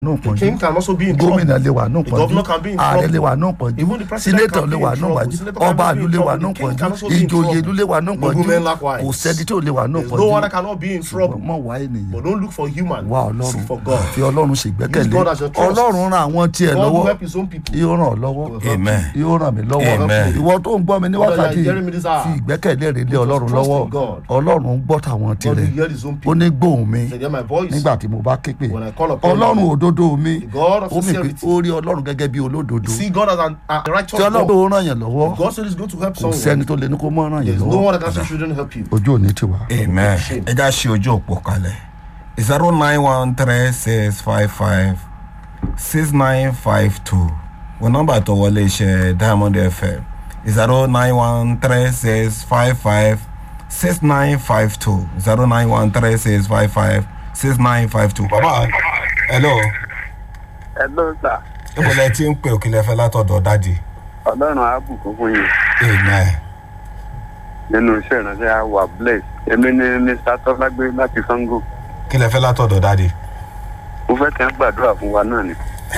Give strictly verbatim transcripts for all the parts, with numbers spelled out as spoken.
No The king can also be in gómìnà lè wà trouble. nù The governor can be pọ́njú in ààrẹ lè trouble. wà nù pọ́njú Even the president sínétọ̀ can lè be wà in nù trouble. pọ́njú Senator can ọba be ìlú in lè wà trouble. nù The king pọ́njú can also be in ìjòyè trouble. ìlú lè wà nù pọ́njú Noblemen likewise. kò sẹ́ni tí ò lè wà nù There's no pọ́njú one that cannot be in trouble. mọ̀ wá ènìyàn But don't look for human. wá Seek ọlọ́run for God. fi ọlọ́run ṣègbẹ́kẹ̀lé Use God as your trust. ọlọ́run ran àwọn tiẹ̀ God lọ́wọ́ will help his own people. yóò ràn ọ́ lọ́wọ́ Amen. yóò ràn mí lọ́wọ́ Amen. ìwọ tó ń gbọ́ mi ní Brother, wákàtí you are hearing me this hour. fi ìgbẹ́kẹ̀lé rẹ lé ọlọ́run Trust in lọ́wọ́ God. ọlọ́run gbọ́ tàwọn God tirẹ̀ will hear his own ó people. ní gbóhùn mi They hear my voice. nígbà tí mo bá ké pè When I call upon ọlọ́run him. òdodo mi The God of ó mì pé sincerity. ó rí ọlọ́run gẹ́gẹ́ bí olódodo See God as an, a righteous tí ọlọ́run God. ó ràn yàn lọ́wọ́ God said he's going to help kò sẹ́ni someone. tó lè ní kó mọ́ ràn There yàn is no lọ́wọ́ one that can say shouldn't help you. ojú òní ti wà. Amen. Ẹ já ṣe ojú òpó kalẹ̀. zero nine one three six five five six nine five two. Wọ́n nọ́mbà tó wọlé iṣẹ́ Diamond F M. zero nine one three six five five six nine five two. zero nine one three six five five six nine five two. Bàbá, hello. Hello, sir. Ibo lẹ ti ń pè òkèlè fẹ́ látọ̀dọ̀ dádì. Ọlọ́run á bùkún fún yín. Amen. Nínú iṣẹ́ ìránṣẹ́ á wà bless. Èmi ni Mister Tọ́lágbé láti Sango. Kí lẹ fẹ́ látọ̀dọ̀ dádì? Mo fẹ́ kí wọ́n gbàdúrà fún wa náà ni.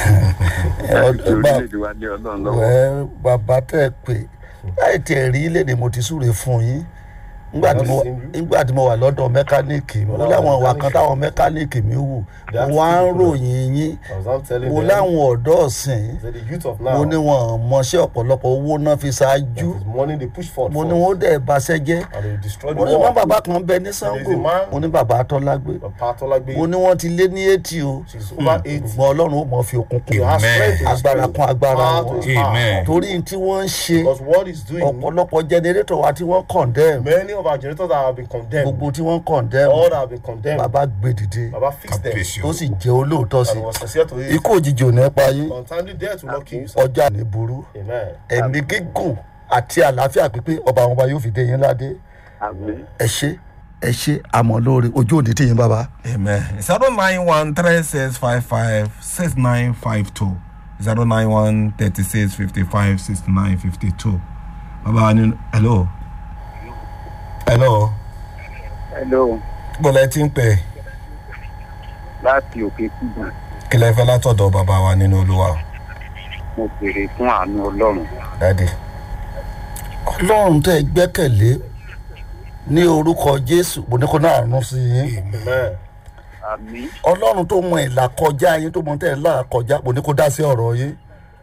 Ẹ fi orílẹ̀-èdè wa lé Ọlọ́run lọ́wọ́. ẹ bàbá tẹ pé láì tẹ rí léde mo ti súre fún yín nígbà tí mo nígbà tí mo wà lọ́dọ̀ mẹkáníìkì mo láwọn ìwà kan táwọn mẹkáníìkì mi wù mo wá ń ròyìn yín mo láwọn ọ̀dọ́ ọ̀sìn mo ní wọn mọṣẹ́ ọ̀pọ̀lọpọ̀ owó náà fi ṣáájú mo ní wọn ó dẹ̀ baṣẹ́ jẹ́ mo ní wọn bàbá kan bẹ ní Sango mo ní bàbá Tọ́lágbé mo ní wọn ti lé ní eighty o ṣùgbọ́n Ọlọ́run ó mọ̀ fi òkùnkùn agbára kún agbára wọn torí tí wọ́n ń ṣe ọ̀pọ̀lọpọ̀ jẹnẹrétọ̀ wa tí wọ́n condemn Many of our generators that have been condemned. gbogbo tí wọ́n condemn All that have been condemned. bàbá gbé dìde Baba fixed them. tó sì jẹ́ olóòótọ́ sí And was sincere to it. ikú òjijì ò ní pa yín Untimely death will not kill you. sir. ọjà ní burú Amen. ẹ̀mí gígùn àti àlàáfíà pípé ọba àwọn ọba yóò fi dé yín ládé Àmín. ẹ ṣé ẹ ṣé àmọ́ lóore ojú òní tì yín bàbá. Amen. zero nine one three six five five six nine five two. zero nine one thirty six fifty five sixty nine fifty two. Baba ni hello. Hello. Hello, Bọ́lá ti ń pè. láti òkè Kúdù. Kí lẹ fẹ́ látọ̀dọ̀ bàbá wa nínú Olúwa. Mo béèrè fún àánú Ọlọ́run. Daddy. ọlọ́run tẹ́ ẹ gbẹ́kẹ̀lé ní orúkọ Jésù mo ní kó náà rún sí yín Amen. Àmín. ọlọ́run tó mọ ìlà kọjá yín tó mọ tẹ́ ẹ là kọjá mo ní kó dá sí ọ̀rọ̀ yín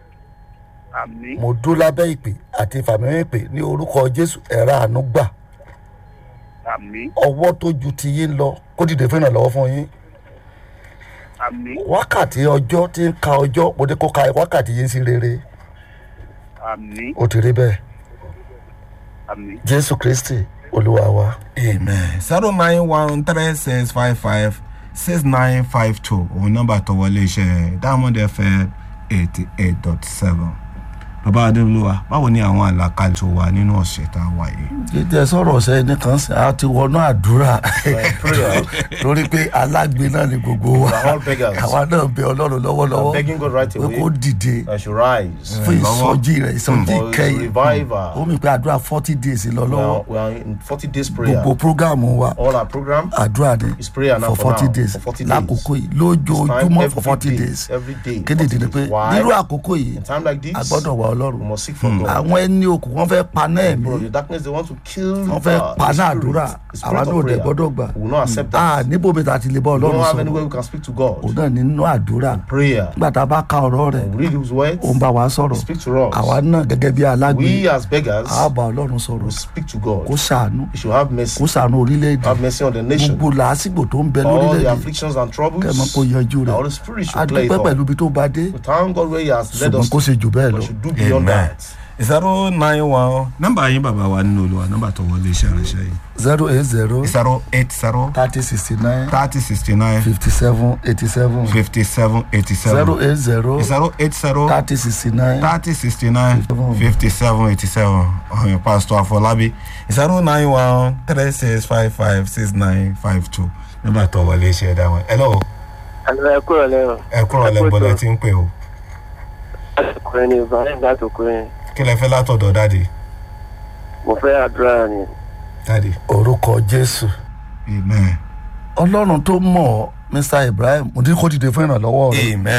Àmín. mo dúró lábẹ́ ìpè àti ìfàmìíràn ìpè ní orúkọ Jésù ẹ̀rọ àánú gbà Àmín. ọwọ́ tó ju ti yín lọ kó dìde fún ìrànlọ́wọ́ fún yín Àmín. wákàtí ọjọ́ tí ń ka ọjọ́ mo ní kó ka wákàtí yín sí rere Àmín. ó ti rí bẹ́ẹ̀ Àmín. Jésù Kristi Olúwa wa. Amen. zero nine one three six five five six nine five two. Òun nọ́mbà tó wọlé iṣẹ́ Diamond F M eighty eight dot seven. Bàbá Adéolúwa, báwo ni àwọn àlàkalẹ̀ tó wà nínú ọ̀sẹ̀ tá a wà yìí? jíjẹ sọ̀rọ̀ ọ̀sẹ̀ nìkan sí a ti wọnú àdúrà lórí pé alágbe náà ni gbogbo wa We are all beggars. àwa náà bẹ Ọlọ́run I'm lọ́wọ́lọ́wọ́ begging God right pé away. kó dìde I should rise. fún ìsọjí rẹ̀ ìsọjí For his kẹ́yìn revival. ó mi pé àdúrà forty days lọ We lọ́wọ́ are, we are in forty days prayer. gbogbo programu wa All our program àdúrà ni is prayer now for for forty now. days For forty days. lákòókò yìí It's time lójoojúmọ́ every for forty day, days every day, kéde ìdílé pé forty days. Why? nírú àkókò yìí In time like this, a gbọ́dọ̀ wá we Ọlọ́run must seek for God. àwọn ẹni òkú wọn fẹ́ paná ẹ̀mí Bro, the darkness they want to kill wọn fẹ́ uh, paná the spirit, àdúrà the spirit àwa of náà ò dẹ̀ prayer. gbọ́dọ̀ gbà We will not accept a that. níbo mi ta ti lè bá We Ọlọ́run don't have sọ̀rọ̀ anywhere we can speak to òun God. náà nínú àdúrà Prayer. nígbà tá a bá ka ọ̀rọ̀ rẹ̀ We read His words. òun bá wa sọ̀rọ̀ Speak to us. àwa náà gẹ́gẹ́ bí alágbe We as beggars a bá Ọlọ́run sọ̀rọ̀ will speak to God. kó ṣàánú He should have mercy. kó ṣàánú orílẹ̀-èdè Have mercy on the nation. gbogbo làásìgbò tó ń bẹ All the lórílẹ̀-èdè afflictions and troubles. kẹ́mọ́ kó yanjú The rẹ̀ Holy Spirit should play it adúpẹ́ off. pẹ̀lú ibi tó bá dé We thank God where He has led ṣùgbọ́n us kó ṣe jù bẹ́ẹ̀ lọ but should do beyond Amen. that. zero nine one. Nọ́mbà yín bàbá wa nínú Olúwa, nọ́mbà tó wọlé iṣẹ́ ránṣẹ́ yìí. zero eight zero zero eight zero thirty sixty nine thirty sixty nine fifty seven eighty seven fifty seven eighty seven. zero eight zero zero eight zero thirty sixty nine thirty sixty nine fifty seven eighty seven. ọ̀hún Pastor Afọlábí zero nine one three six five five six nine five two. Nọ́mbà tó wọlé iṣẹ́ dá wọn. Hello. Àlọ́ ẹ kúrò lẹ́rọ̀. Ẹ kúrò lẹ́gbọ́dọ̀ tí ń pè o. Ọkùnrin ni Ibrahim láti Òkúrin. Kí lẹ fẹ́ látọ̀dọ̀ dáàdi? Mo fẹ́ àdúrà ni. Dáàdi. orúkọ Jésù Amen. Ọlọ́run tó mọ̀ ọ́ mr ibrahim mo ti kó dìde fún ìrànlọ́wọ́ rẹ. amen.